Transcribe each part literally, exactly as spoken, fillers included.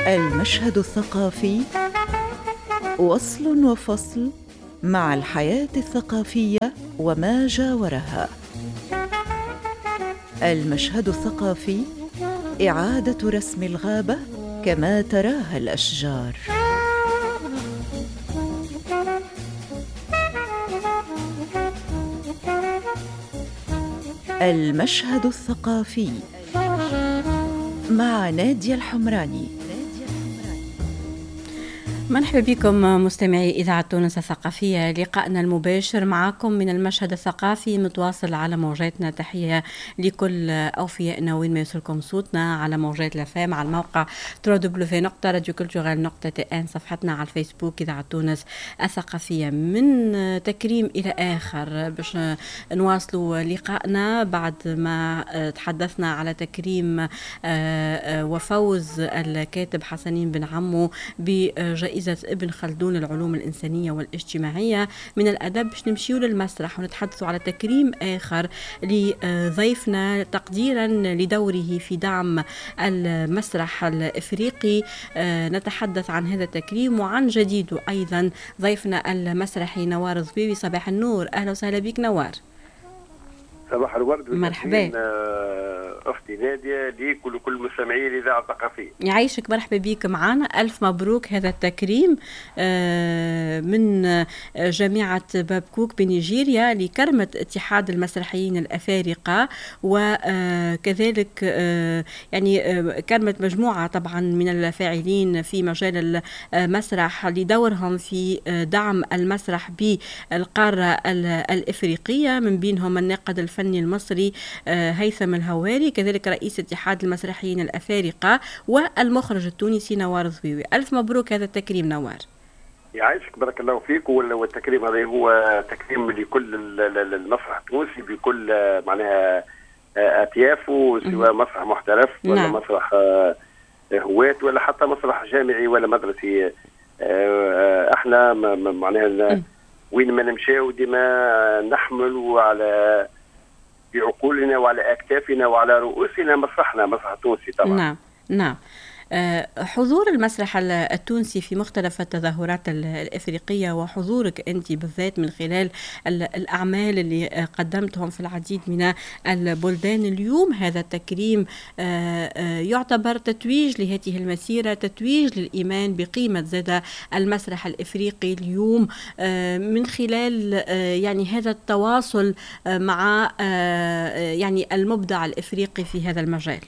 المشهد الثقافي وصل وفصل مع الحياة الثقافية وما جاورها. المشهد الثقافي إعادة رسم الغابة كما تراها الأشجار. المشهد الثقافي مع نادية الحمراني. مرحبا بكم مستمعي إذاعة تونس الثقافية. لقاءنا المباشر معكم من المشهد الثقافي متواصل على موجاتنا. تحية لكل أوفيائنا وين ما يوصلكم صوتنا على موجات لافام، على الموقع دبليو دبليو دبليو نقطة راديو كولتورال نقطة تي ان، صفحتنا على الفيسبوك إذاعة تونس الثقافية. من تكريم إلى آخر باش نواصلوا لقاءنا بعد ما تحدثنا على تكريم وفوز الكاتب حسنين بن عمو بجائزة ابن خلدون العلوم الإنسانية والاجتماعية من الأدب. باش نمشيو للمسرح ونتحدثوا على تكريم آخر لضيفنا تقديرا لدوره في دعم المسرح الإفريقي. نتحدث عن هذا التكريم وعن جديده أيضا. ضيفنا المسرحي نوار ضبيبي. صباح النور، أهلا وسهلا بك نوار. صباح الورد. مرحبا أختي نادية ليك ولكل مستمعي الإذاعة الثقافية. يعيشك، مرحبا بك معنا. ألف مبروك هذا التكريم من جامعة بابكوك بنيجيريا لكرمة اتحاد المسرحيين الأفارقة، وكذلك يعني كرمة مجموعة طبعا من الفاعلين في مجال المسرح لدورهم في دعم المسرح بالقارة الإفريقية، من بينهم الناقد الفني المصري هيثم الهواري، كذلك رئيس اتحاد المسرحيين الأفارقة، والمخرج التونسي نوار ضبيبي. ألف مبروك هذا التكريم نوار. يعيشك، بارك الله فيك. والتكريم هذا هو تكريم لكل المسرح التونسي بكل معناها أطيافه، سواء مسرح محترف ولا نعم. مسرح هواة ولا حتى مسرح جامعي ولا مدرسي. احنا معناها وين ما نمشيو ديما نحمل على بعقولنا وعلى أكتافنا وعلى رؤوسنا مسرحنا، مسرح التونسي طبعا. نعم نعم. حضور المسرح التونسي في مختلف التظاهرات الإفريقية، وحضورك أنت بالذات من خلال الأعمال اللي قدمتهم في العديد من البلدان اليوم، هذا التكريم يعتبر تتويج لهذه المسيرة، تتويج للإيمان بقيمة زاد المسرح الإفريقي اليوم من خلال يعني هذا التواصل مع يعني المبدع الإفريقي في هذا المجال.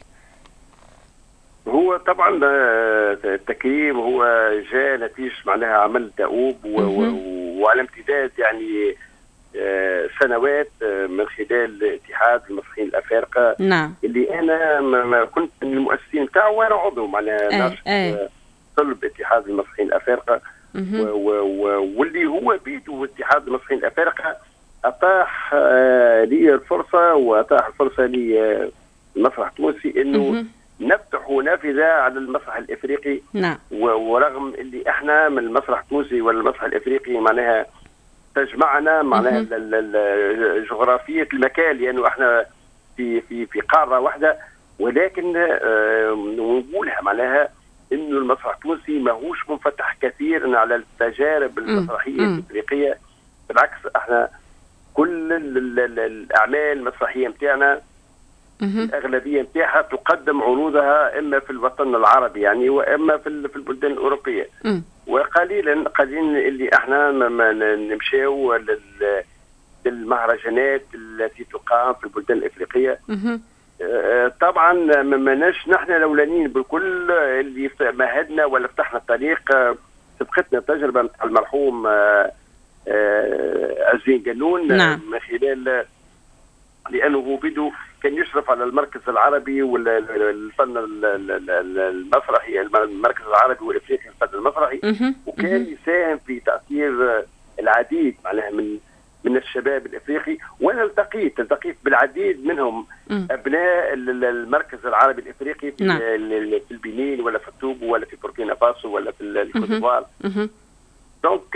هو طبعا التكريم هو جاء نتيجة معناها عمل دؤوب وعلى امتداد يعني سنوات من خلال اتحاد المسرحيين الأفارقة. نعم. اللي أنا ما كنت من المؤسسين بتاعه وأنا عضو معناها ناشط طلب اتحاد المسرحيين الأفارقة، واللي هو بيدو اتحاد المسرحيين الأفارقة أتاح لي الفرصة وأتاح الفرصة لي المسرح التونسي إنه نفتح نافذة على المسرح الإفريقي. نعم. ورغم اللي احنا من المسرح التونسي والمسرح الإفريقي معناها تجمعنا معناها جغرافية المكان، لأنه يعني احنا في في في قارة واحدة، ولكن اه نقولها معناها إنه المسرح التونسي ماهوش منفتح كثيرا على التجارب المسرحية الإفريقية. بالعكس احنا كل الأعمال المسرحية متاعنا الأغلبية نتاعها تقدم عروضها إما في الوطن العربي يعني وإما في في البلدان الأوروبية. م. وقليلا قليلا اللي احنا نمشيو للمهرجانات التي تقام في البلدان الإفريقية. آه طبعا ماناش نحن الأولانيين بالكل اللي مهدنا ولا فتحنا الطريق. آه سبقتنا التجربة مع المرحوم آه آه عزين قانون. نعم. من خلال لأنه بدو كان يشرف على المركز العربي والفن المسرحي، المركز العربي والإفريقي للفن المسرحي، وكان يساهم في تأثير العديد معناها من من الشباب الإفريقي. وأنا التقيت التقيت بالعديد منهم أبناء المركز العربي الإفريقي في, في البنين ولا في التوغو ولا في بوركينا فاسو ولا في الكوت ديفوار. دونك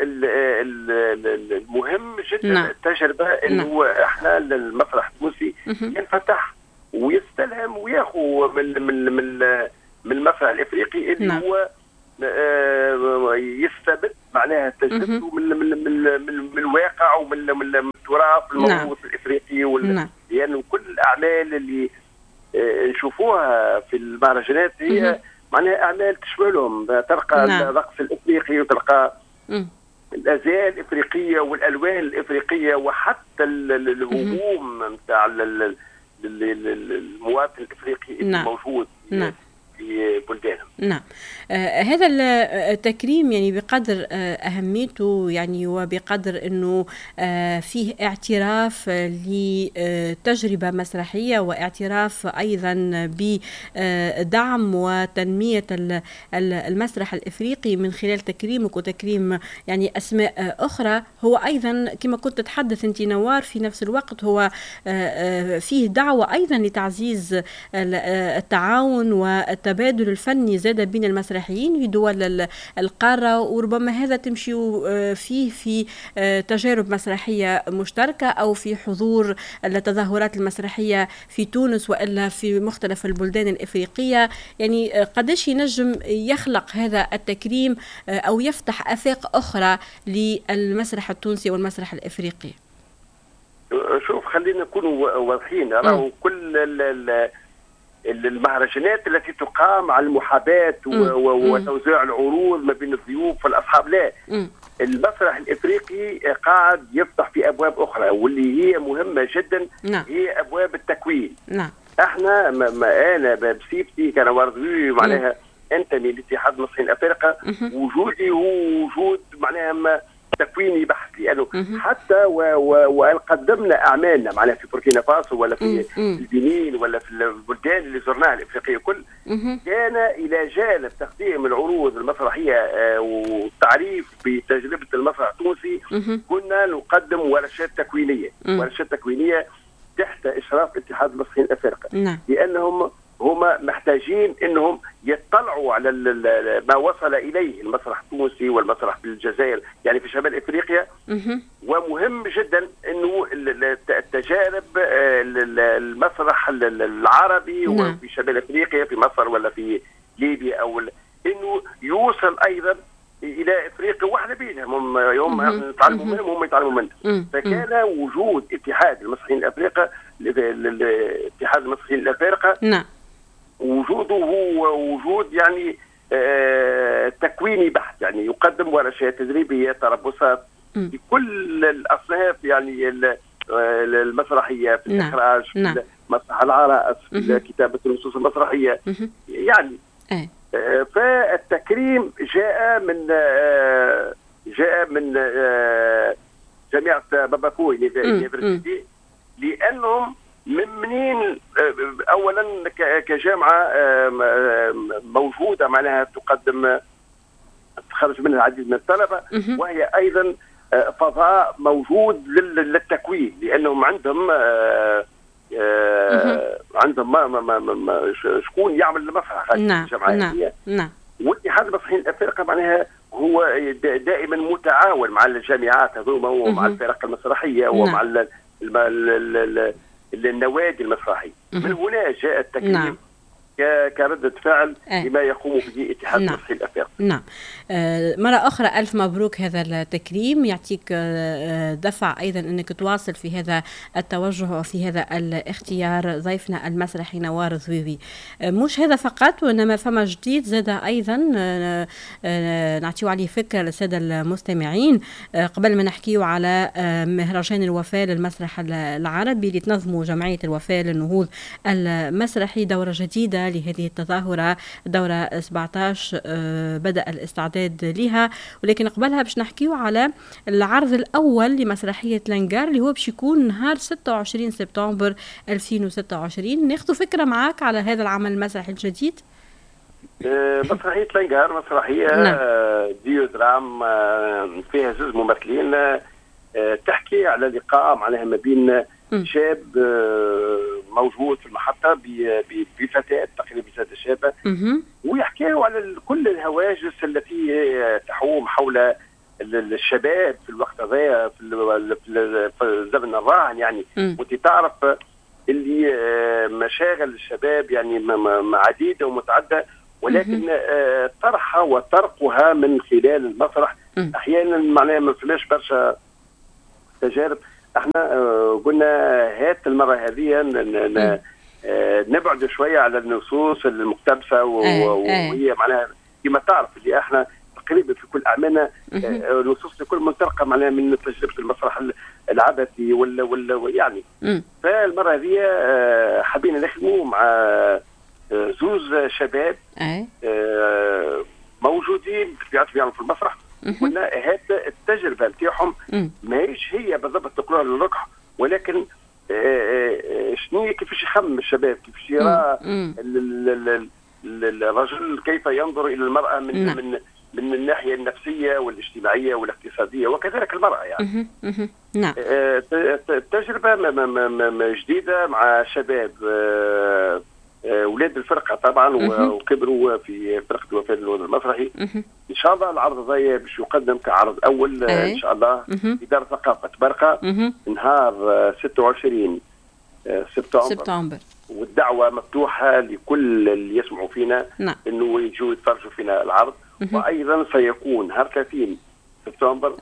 المهم جدا التجربة انه احنا المسرح التونسي ينفتح ويستلهم وياخذ من من من من المسرح الافريقي اللي نعم. هو يستبد معناها تجربته من من من من, من الواقع ومن من التراث الموروث نعم. الافريقي وال... نعم. يعني كل الاعمال اللي نشوفوها في المهرجانات هي مم. معناها اعمال تشملهم، تلقى نعم. الرقص الافريقي وتلقى مم. الازياء الافريقيه والالوان الافريقيه وحتى الهجوم نتاع المواطن الافريقي نعم. الموجود نعم. في بلدانهم. نعم. آه هذا التكريم يعني بقدر آه أهميته يعني وبقدر أنه آه فيه اعتراف لتجربة مسرحية واعتراف أيضا بدعم وتنمية المسرح الإفريقي من خلال تكريمك وتكريم يعني أسماء أخرى. هو أيضا كما كنت تتحدث أنت نوار في نفس الوقت هو آه فيه دعوة أيضا لتعزيز التعاون والتبادل الفني زاد بين المسرحيين في دول القارة، وربما هذا تمشي فيه في تجارب مسرحية مشتركة أو في حضور التظاهرات المسرحية في تونس وإلا في مختلف البلدان الإفريقية. يعني قديش ينجم يخلق هذا التكريم أو يفتح آفاق أخرى للمسرح التونسي والمسرح الإفريقي؟ شوف خلينا نكون واضحين، راهو كل ال المهرجانات التي تقام على المحاباة وتوزيع العروض ما بين الضيوف والأصحاب، لا م. المسرح الإفريقي قاعد يفتح في أبواب أخرى واللي هي مهمة جدا نا. هي أبواب التكوين. نا. احنا ما, ما أنا بسيبتي كان وردوي معناها أنتمي لاتحاد المسرحيين الأفارقة، وجودي هو وجود معناها تكويني بحث، لانه حتى وان قدمنا اعمالنا معناها في بوركينا فاسو ولا في البنين ولا في البلدان اللي زرناها الافريقيه كل، كان الى جانب تقديم العروض المسرحيه والتعريف بتجربه المسرح التونسي كنا نقدم ورشات تكوينيه، ورشات تكوينيه تحت اشراف اتحاد المسرحيين الافارقه، لانهم هما محتاجين انهم يطلعوا على ما وصل اليه المسرح التونسي والمسرح في الجزائر يعني في شمال افريقيا. ومهم جدا انه التجارب المسرح العربي نعم. وفي شمال افريقيا في مصر ولا في ليبيا او انه يوصل ايضا الى افريقيا واحنا بينهم، يوم نتعلموا منهم وهم يتعلموا منا. فكان وجود اتحاد المسرحيين الافارقه اتحاد المسرحيين الافارقه نعم. وجوده هو وجود يعني آه تكويني بحت، يعني يقدم ورشات تدريبيه تربصات في كل الاصناف يعني المسرحيه في الاخراج نعم. في مسرح العرائس في كتابه النصوص المسرحيه يعني آه فالتكريم جاء من آه جاء من آه جامعه باباكو يونيفرسيتي، لانهم من منين اولا كجامعه موجوده معناها تقدم تخرج منها العديد من الطلبه، وهي ايضا فضاء موجود للتكوين، لانهم عندهم عندهم ما ما ما شكون يعمل المسرح الجامعه هذه. نعم. واتحاد المسرحيين الافارقه معناها هو دائما متعاون مع الجامعات هذوما ومع الفرق المسرحيه ومع ال ال النوادي المسرحيه. من هنا جاء التكريم نعم. كردة فعل لما يقوم به اتحاد نعم. المسرحيين الافارقه. نعم. آه مرة أخرى ألف مبروك هذا التكريم، يعطيك آه دفع أيضا أنك تواصل في هذا التوجه وفي هذا الاختيار. ضيفنا المسرحي نوار ضويوي. آه مش هذا فقط وإنما فما جديد زاد أيضا آه آه نعطيه عليه فكرة للسادة المستمعين. آه قبل ما نحكيه على آه مهرجان الوفاة للمسرح العربي اللي تنظمه جمعية الوفاة للنهوض المسرحي، دورة جديدة لهذه التظاهرة، دورة سبعة عشر آه بدأ الاستعداد لها، ولكن قبلها باش نحكيو على العرض الأول لمسرحية لانجار اللي هو باش يكون نهار ستة وعشرين سبتمبر ألفين وستة وعشرين. ناخذ فكرة معاك على هذا العمل المسرحي الجديد. آه مسرحية لانجار مسرحية آه ديو درام آه فيها زوج ممثلين آه تحكي على لقاء معناها ما بين شاب موجود في المحطة بفتاة تقريبا فتاة شابة، ويحكيوا على كل الهواجس التي تحوم حول الشباب في الوقت هذا في الزمن الراهن يعني. وانت تعرف اللي مشاغل الشباب يعني عديدة ومتعددة، ولكن آه طرحها وطرقها من خلال المسرح احيانا معناها ما فماش برشا تجارب. احنا آه قلنا هات المره هذه آه نبعد شويه على النصوص المقتبسه وهي معناها كما تعرف اللي احنا تقريبا في كل اعمالنا آه نصوص لكل منطلقه معناها من تجربه المسرح العبثي ولا ولا يعني. فالمره هذه آه حبينا نخدموا مع آه زوز شباب آه موجودين بطبيعتهم في المسرح. قلنا هات التجربه نتاعهم ماهيش هي بالضبط تقولها للركح، ولكن شنو كيفاش يخمم الشباب، كيفاش يرى الرجل كيف ينظر الى المراه من م. من من الناحيه النفسيه والاجتماعيه والاقتصاديه وكذلك المراه يعني. نعم. تجربه جديده مع شباب اولاد الفرقه طبعا وكبروا في فرقه الوفاء المسرحي. ان شاء الله العرض هذا باش يقدم كعرض اول ان شاء الله في دار ثقافه برقه نهار ستة وعشرين سبتمبر. سبتمبر والدعوه مفتوحه لكل اللي يسمعوا فينا نعم. انه يجوا يتفرجوا فينا العرض. وايضا سيكون نهار ثلاثين سبتمبر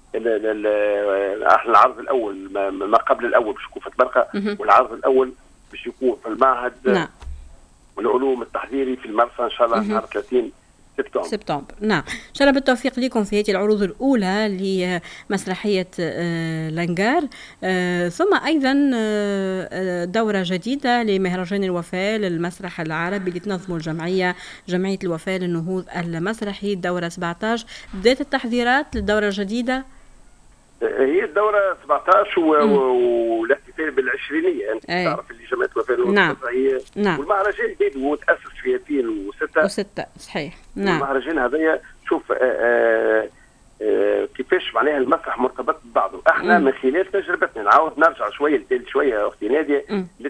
احنا العرض الاول ما قبل الاول باش يكون في برقه، والعرض الاول باش يكون في المعهد نعم. والعلوم التحضيري في المرسى ان شاء الله نهار ثلاثين سبتمبر. سبتمبر نعم. ان شاء الله بالتوفيق لكم في هذه العروض الاولى لمسرحيه لانجار، ثم ايضا دوره جديده لمهرجان الوفاء للمسرح العربي اللي تنظمه الجمعيه جمعيه الوفاء للنهوض المسرحي الدوره سبعة عشر. بدات التحضيرات للدوره الجديده؟ هي الدورة سبعة عشر والاحتفال بالعشرينية. أنت أي. تعرف اللي جمعية الوفاء المسرحية نعم. والمهرجان الجديد هو تأسس في ألفين وستة وستة صحيح. نعم. المهرجان هذايا شوف آآ آآ كيفاش معناها المسرح مرتبط ببعضه. احنا مم. من خلال تجربتنا نعاود نرجع شوية شوية أختي نادية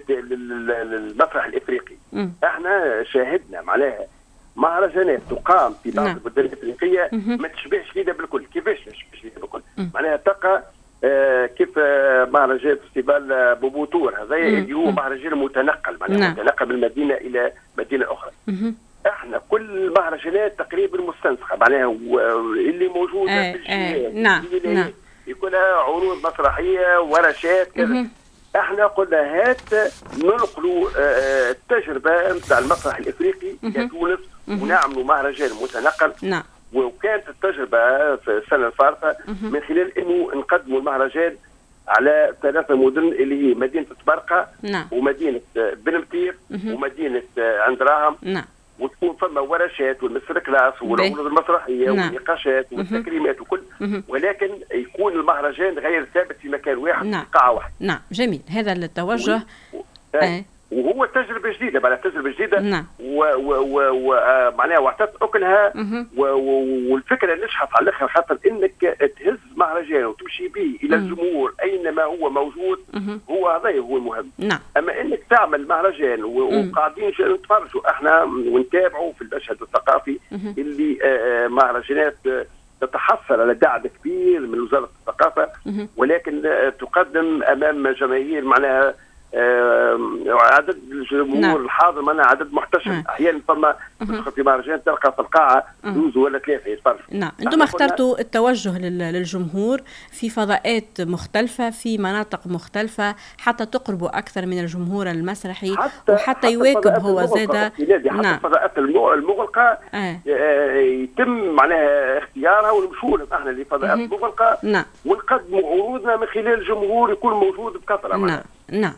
للمسرح الإفريقي. مم. احنا شاهدنا معناها مهرجانات تقام في بعض البلدان الافريقيه ما تشبهش لينا بالكل. كيفاش ما تشبهش لينا بالكل؟ معناها تلقى آه كيف آه مهرجان فيستيفال بوبوتور هذا اللي هو مهرجان متنقل معناها متنقل من مدينه الى مدينه اخرى. مم. احنا كل المهرجانات تقريبا مستنسخه معناها اللي موجوده آه في الجهات آه نعم نعم يكونها عروض مسرحيه ورشات كذا. احنا قلنا هات ننقلوا آه التجربه نتاع المسرح الافريقي الى تونس ونعملوا مهرجان متنقل. نعم. وكانت التجربه في السنه الفارطه من خلال انه نقدموا المهرجان على ثلاثه مدن اللي هي مدينه برقه نعم. ومدينه بنمتير ومدينه عندراهم. نعم. وتكون فما ورشات والمستر كلاس والعروض المسرحيه نعم. والنقاشات والتكريمات وكل، ولكن يكون المهرجان غير ثابت في مكان واحد نعم. في قاعه واحده. نعم جميل هذا التوجه. و... آه. وهو تجربه جديده معناها تجربه جديده. نعم. ومعناها واعطت اكلها والفكره نجحت على الاخر خاطر انك تهز مهرجان وتمشي به الى الجمهور اينما هو موجود. مه. هو هذا هو المهم. نعم. اما انك تعمل مهرجان وقاعدين نتفرجوا احنا ونتابعوا في المشهد الثقافي مه. اللي مهرجانات تتحصل على دعم كبير من وزاره الثقافه مه. ولكن تقدم امام جماهير معناها آه عدد الجمهور نعم. الحاضر معنا عدد محتشم. احيانا فما في مهرجان تلقى في القاعه دوز ولا ثلاثه يتفرجوا. نعم. انتم اخترتوا التوجه للجمهور في فضاءات مختلفه في مناطق مختلفه حتى تقربوا اكثر من الجمهور المسرحي حتى وحتى حتى يواكب هو زاده. نعم. الفضاءات المغلقه آه. يتم معناها اختيارها ونمشوا لهم احنا لفضاءات مغلقه. نعم. ونقدموا عروضنا من خلال الجمهور يكون موجود بكثره. نعم. نعم.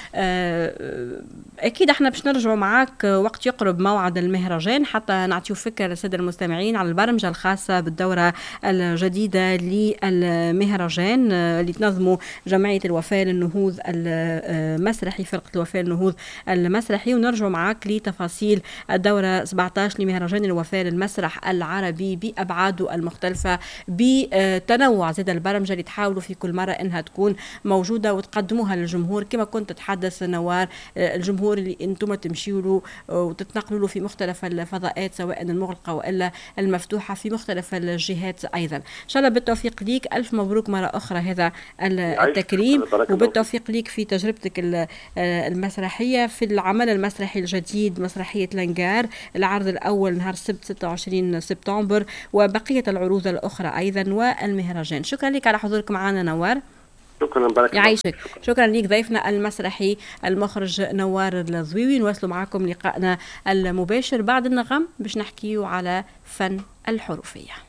أكيد احنا باش نرجعوا معاك وقت يقرب موعد المهرجان حتى نعطيو فكرة للسادة المستمعين على البرمجة الخاصة بالدورة الجديدة للمهرجان اللي تنظموا جمعية الوفاء للنهوض المسرحي فرقة الوفاء للنهوض المسرحي. ونرجعوا معاك لتفاصيل الدورة سبعة عشر لمهرجان الوفاء للمسرح العربي بأبعاده المختلفة بتنوع زاد البرمجة اللي تحاولوا في كل مرة انها تكون موجودة وتقدموها للجمهور كما كنت تحدث نوار. الجمهور الجمهور اللي انتم تمشيوا له وتتنقلوا له في مختلف الفضاءات سواء المغلقه والا المفتوحه في مختلف الجهات ايضا. ان شاء الله بالتوفيق ليك، الف مبروك مره اخرى هذا التكريم، وبالتوفيق ليك في تجربتك المسرحيه في العمل المسرحي الجديد مسرحيه لانجار، العرض الاول نهار السبت ستة وعشرين سبتمبر وبقيه العروض الاخرى ايضا والمهرجان. شكرا لك على حضورك معنا نوار. شكرا بارك الله يعيشك. شكرا. شكرا لك ضيفنا المسرحي المخرج نوار الضويوي. نواصلوا معكم لقائنا المباشر بعد النغم باش نحكيو على فن الحروفيه.